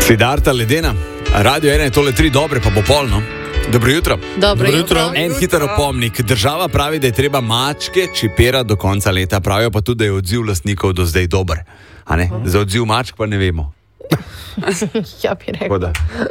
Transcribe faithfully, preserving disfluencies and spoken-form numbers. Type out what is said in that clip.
Siddharta Ledena, Radio ena je tole tri dobre, pa bo polno. Dobro jutro. Dobro jutro. En hiter opomnik. Država pravi, da je treba mačke čipirati do konca leta. Pravijo pa tudi, da je odziv lastnikov do zdaj dober. A ne? Za odziv mačk pa ne vemo. Ja, bi rekel.